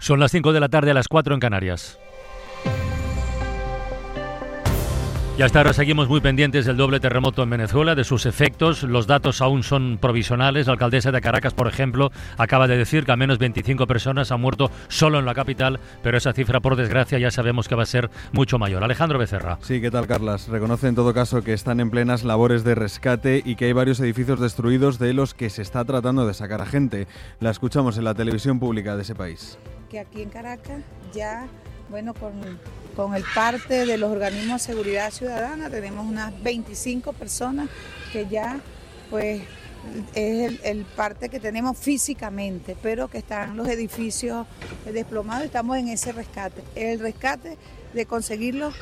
Son las 5 de la tarde, a las 4 en Canarias. Y hasta ahora seguimos muy pendientes del doble terremoto en Venezuela, de sus efectos. Los datos aún son provisionales. La alcaldesa de Caracas, por ejemplo, acaba de decir que al menos 25 personas han muerto solo en la capital, pero esa cifra, por desgracia, ya sabemos que va a ser mucho mayor. Alejandro Becerra. Sí, ¿qué tal, Carlas? Reconoce en todo caso que están en plenas labores de rescate y que hay varios edificios destruidos de los que se está tratando de sacar a gente. La escuchamos en la televisión pública de ese país. Que aquí en Caracas ya, con el parte de los organismos de seguridad ciudadana tenemos unas 25 personas que ya pues es el parte que tenemos físicamente, pero que están los edificios desplomados. Estamos en ese rescate, el rescate de conseguirlos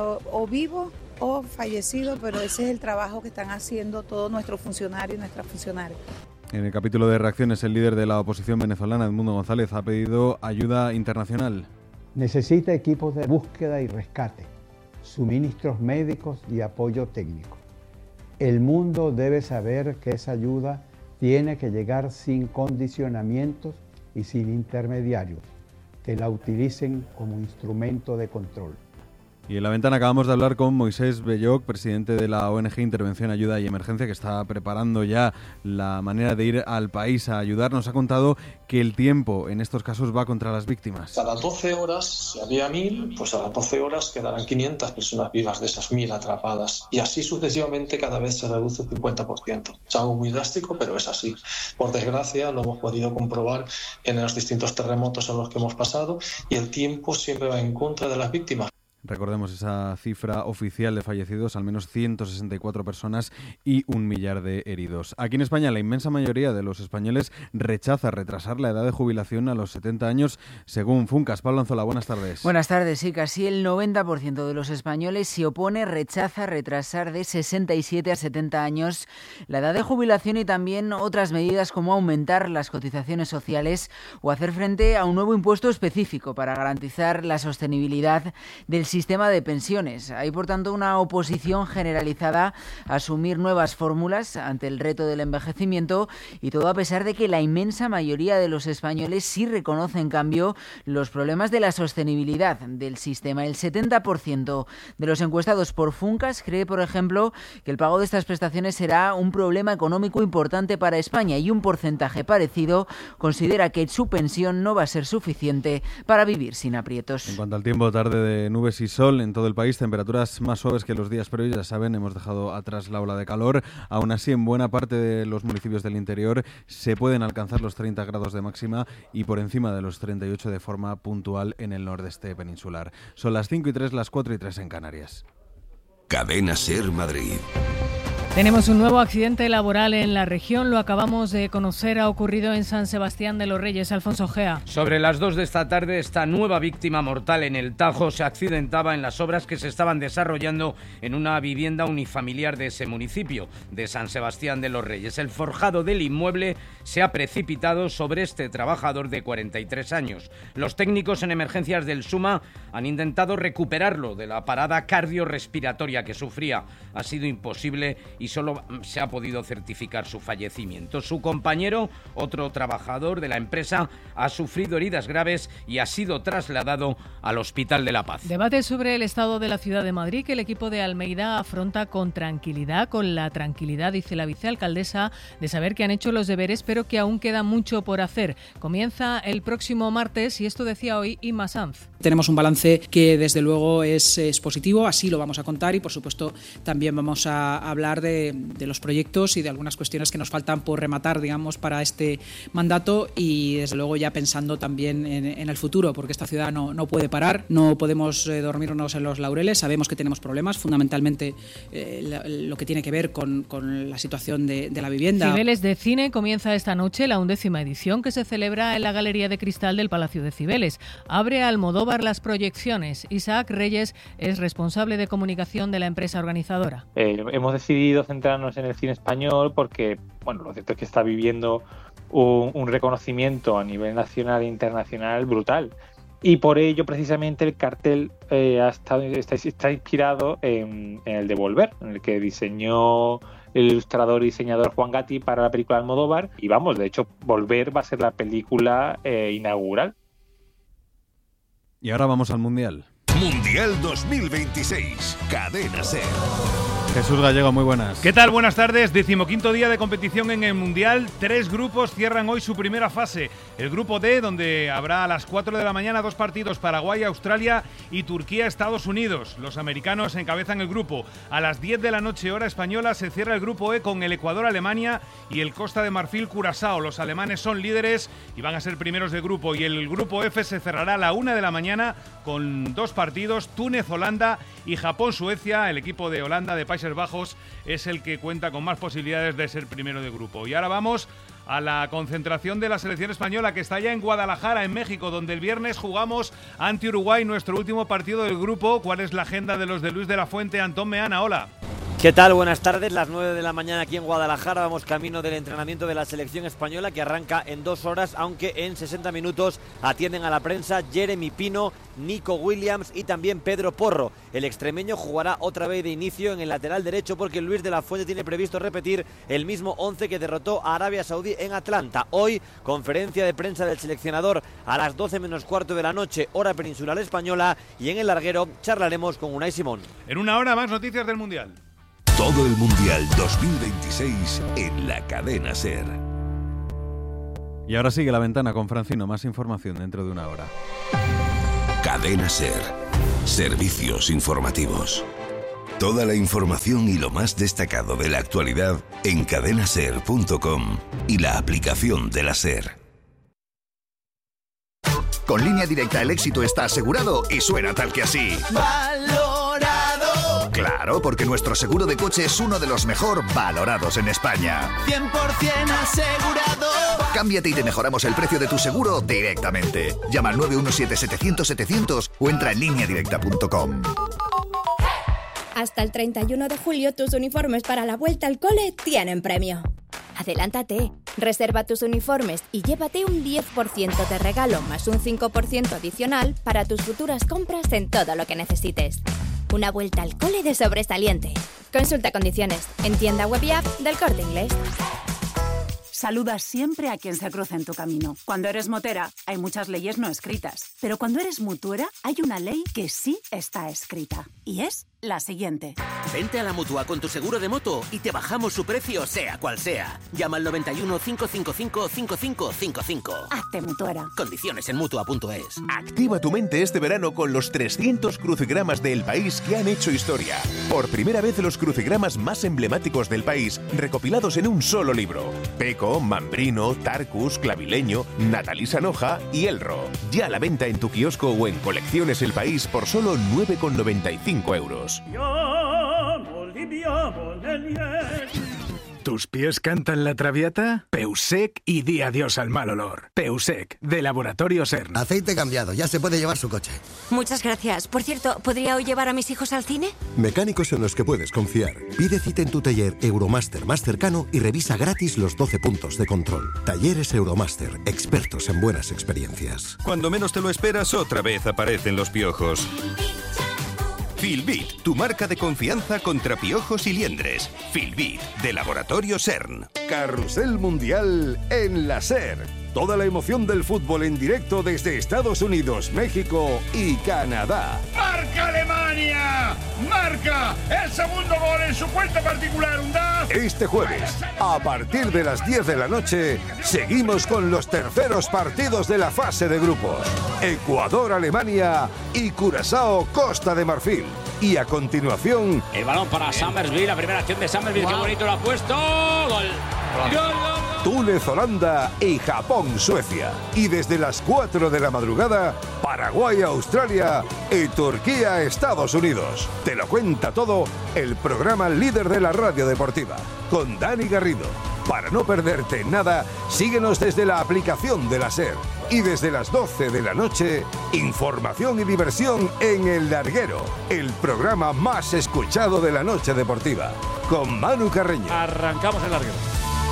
o vivos o fallecidos, pero ese es el trabajo que están haciendo todos nuestros funcionarios y nuestras funcionarias. En el capítulo de reacciones, el líder de la oposición venezolana, Edmundo González, ha pedido ayuda internacional. Necesita equipos de búsqueda y rescate, suministros médicos y apoyo técnico. El mundo debe saber que esa ayuda tiene que llegar sin condicionamientos y sin intermediarios, que la utilicen como instrumento de control. Y en La Ventana acabamos de hablar con Moisés Belloc, presidente de la ONG Intervención, Ayuda y Emergencia, que está preparando ya la manera de ir al país a ayudar. Nos ha contado que el tiempo en estos casos va contra las víctimas. A las 12 horas, si había 1.000, pues a las 12 horas quedarán 500 personas vivas de esas 1.000 atrapadas. Y así sucesivamente cada vez se reduce un 50%. Es algo muy drástico, pero es así. Por desgracia, lo hemos podido comprobar en los distintos terremotos a los que hemos pasado, y el tiempo siempre va en contra de las víctimas. Recordemos esa cifra oficial de fallecidos, al menos 164 personas y 1 millar de heridos. Aquí en España, la inmensa mayoría de los españoles rechaza retrasar la edad de jubilación a los 70 años, según Funcas. Pablo Anzola, buenas tardes. Buenas tardes, sí, casi el 90% de los españoles se opone, rechaza retrasar de 67 a 70 años la edad de jubilación, y también otras medidas como aumentar las cotizaciones sociales o hacer frente a un nuevo impuesto específico para garantizar la sostenibilidad del sistema de pensiones. Hay, por tanto, una oposición generalizada a asumir nuevas fórmulas ante el reto del envejecimiento, y todo a pesar de que la inmensa mayoría de los españoles sí reconoce, en cambio, los problemas de la sostenibilidad del sistema. El 70% de los encuestados por Funcas cree, por ejemplo, que el pago de estas prestaciones será un problema económico importante para España, y un porcentaje parecido considera que su pensión no va a ser suficiente para vivir sin aprietos. En cuanto al tiempo, tarde de nubes y sol en todo el país, temperaturas más suaves que los días previos, ya saben, hemos dejado atrás la ola de calor. Aún así, en buena parte de los municipios del interior se pueden alcanzar los 30 grados de máxima y por encima de los 38 de forma puntual en el nordeste peninsular. Son las 5:03, las 4:03 en Canarias. Cadena SER Madrid. Tenemos un nuevo accidente laboral en la región, lo acabamos de conocer, ha ocurrido en San Sebastián de los Reyes. Alfonso Gea. Sobre las 2 de esta tarde, esta nueva víctima mortal en el Tajo se accidentaba en las obras que se estaban desarrollando en una vivienda unifamiliar de ese municipio, de San Sebastián de los Reyes. El forjado del inmueble se ha precipitado sobre este trabajador de 43 años. Los técnicos en emergencias del SUMA han intentado recuperarlo de la parada cardiorrespiratoria que sufría. Ha sido imposible y solo se ha podido certificar su fallecimiento. Su compañero, otro trabajador de la empresa, ha sufrido heridas graves y ha sido trasladado al Hospital de la Paz. Debate sobre el estado de la ciudad de Madrid que el equipo de Almeida afronta con tranquilidad, con la tranquilidad, dice la vicealcaldesa, de saber que han hecho los deberes, pero que aún queda mucho por hacer. Comienza el próximo martes y esto decía hoy Inma Sanz. Tenemos un balance que desde luego es positivo, así lo vamos a contar, y por supuesto también vamos a hablar de los proyectos y de algunas cuestiones que nos faltan por rematar, digamos, para este mandato, y desde luego ya pensando también en el futuro, porque esta ciudad no puede parar, no podemos dormirnos en los laureles. Sabemos que tenemos problemas, fundamentalmente lo que tiene que ver con la situación de la vivienda. Cibeles de Cine comienza esta noche la 11ª edición que se celebra en la Galería de Cristal del Palacio de Cibeles. Abre Almodóvar las proyecciones. Isaac Reyes es responsable de comunicación de la empresa organizadora. Hemos decidido centrarnos en el cine español porque, bueno, lo cierto es que está viviendo un reconocimiento a nivel nacional e internacional brutal. Y por ello, precisamente, el cartel está inspirado en el de Volver, en el que diseñó el ilustrador y diseñador Juan Gatti para la película Almodóvar. Y vamos, de hecho, Volver va a ser la película inaugural. Y ahora vamos al Mundial. Mundial 2026, Cadena SER. Jesús Gallego, muy buenas. ¿Qué tal? Buenas tardes. 15º día de competición en el Mundial. 3 grupos cierran hoy su primera fase. El grupo D, donde habrá a las 4 de la mañana 2 partidos: Paraguay, Australia y Turquía, Estados Unidos. Los americanos encabezan el grupo. A las 10 de la noche, hora española, se cierra el grupo E con el Ecuador, Alemania y el Costa de Marfil, Curazao. Los alemanes son líderes y van a ser primeros de grupo. Y el grupo F se cerrará a la 1 de la mañana con 2 partidos: Túnez, Holanda y Japón, Suecia. El equipo de Holanda, de Países Bajos, es el que cuenta con más posibilidades de ser primero de grupo. Y ahora vamos a la concentración de la selección española, que está ya en Guadalajara, en México, donde el viernes jugamos ante Uruguay, nuestro último partido del grupo. ¿Cuál es la agenda de los de Luis de la Fuente? Antón Meana, hola. ¿Qué tal? Buenas tardes. Las 9 de la mañana aquí en Guadalajara. Vamos camino del entrenamiento de la selección española, que arranca en 2 horas, aunque en 60 minutos atienden a la prensa Jeremy Pino, Nico Williams y también Pedro Porro. El extremeño jugará otra vez de inicio en el lateral derecho, porque Luis de la Fuente tiene previsto repetir el mismo 11 que derrotó a Arabia Saudí en Atlanta. Hoy, conferencia de prensa del seleccionador a las 12 menos cuarto de la noche, hora peninsular española, y en el larguero charlaremos con Unai Simón. En una hora más noticias del Mundial. Todo el Mundial 2026 en la Cadena SER. Y ahora sigue La Ventana con Francino. Más información dentro de una hora. Cadena SER. Servicios informativos. Toda la información y lo más destacado de la actualidad en cadenaser.com y la aplicación de la SER. Con Línea Directa el éxito está asegurado y suena tal que así. ¡Valorado! Claro, porque nuestro seguro de coche es uno de los mejor valorados en España. 100% asegurado. Cámbiate y te mejoramos el precio de tu seguro directamente. Llama al 917-700-700 o entra en lineadirecta.com. Hasta el 31 de julio tus uniformes para la vuelta al cole tienen premio. Adelántate, reserva tus uniformes y llévate un 10% de regalo más un 5% adicional para tus futuras compras en todo lo que necesites. Una vuelta al cole de sobresaliente. Consulta condiciones en tienda web y app del Corte Inglés. Saluda siempre a quien se cruza en tu camino. Cuando eres motera, hay muchas leyes no escritas. Pero cuando eres mutuera, hay una ley que sí está escrita. Y es la siguiente. Vente a la Mutua con tu seguro de moto y te bajamos su precio, sea cual sea. Llama al 91 555 5555. Hazte mutuera. Condiciones en Mutua.es. Activa tu mente este verano con los 300 crucigramas del país que han hecho historia. Por primera vez, los crucigramas más emblemáticos del país recopilados en un solo libro. Peco, Mambrino, Tarcus, Clavileño, Natalí Sanoja y Elro. Ya a la venta en tu kiosco o en Colecciones El País por solo 9,95 euros. ¿Tus pies cantan la traviata? Peusec y di adiós al mal olor. Peusec, de Laboratorio CERN. Aceite cambiado, ya se puede llevar su coche. Muchas gracias. Por cierto, ¿podría hoy llevar a mis hijos al cine? Mecánicos en los que puedes confiar. Pide cita en tu taller Euromaster más cercano y revisa gratis los 12 puntos de control. Talleres Euromaster, expertos en buenas experiencias. Cuando menos te lo esperas, otra vez aparecen los piojos. Filbit, tu marca de confianza contra piojos y liendres. Filbit, de Laboratorio CERN. Carrusel Mundial en la SER. Toda la emoción del fútbol en directo desde Estados Unidos, México y Canadá. ¡Marca Alemania! ¡Marca el segundo gol en su cuenta particular! Este jueves, a partir de las 10 de la noche, seguimos con los terceros partidos de la fase de grupos. Ecuador-Alemania y Curazao-Costa de Marfil. Y a continuación... El balón para Summersby, la primera acción de Summersby, qué bonito lo ha puesto. ¡Gol! ¡Gol! Túnez, Holanda y Japón, Suecia. Y desde las 4 de la madrugada, Paraguay, Australia y Turquía, Estados Unidos. Te lo cuenta todo el programa líder de la radio deportiva, con Dani Garrido. Para no perderte nada, síguenos desde la aplicación de la SER. Y desde las 12 de la noche, información y diversión en El Larguero, el programa más escuchado de la noche deportiva, con Manu Carreño. Arrancamos El Larguero.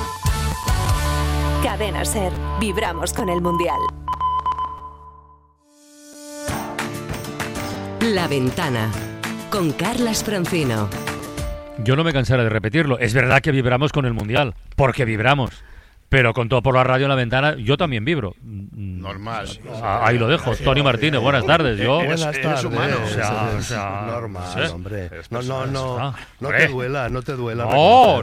Cadena SER. Vibramos con el Mundial. La Ventana con Carlas Francino. Yo no me cansaré de repetirlo. Es verdad que vibramos con el Mundial, porque vibramos. Pero con todo por la radio en la ventana, yo también vibro. Normal. Ahí lo dejo. Tony Martínez, buenas tardes. Yo, Buenas tardes. humano. Normal, hombre. No te duela, no te duela. No.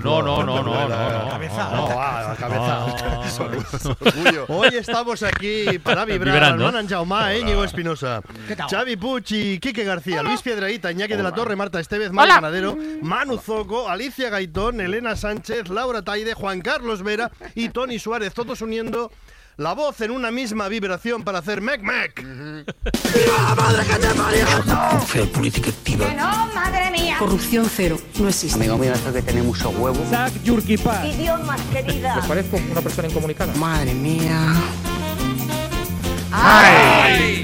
Hoy estamos aquí para vibrar. Alman Jaume, Íñigo Espinosa, Xavi Puig y Quique García, Luis Piedrahita, Iñaki de la Torre, Marta Estevez, Mar Ganadero, Manu Zoco, Alicia Gaitón, Elena Sánchez, Laura Taide, Juan Carlos Vera y Tony Suárez, todos uniendo la voz en una misma vibración para hacer mec. ¡Viva la madre que te parió! Feo política activa. No, madre mía. Corrupción cero, no existe. Amigo mío, esto que tiene mucho huevo. Zach Yurkipa. Idiomas, querida. ¿Les parezco una persona incomunicada? Madre mía. ¡Ay!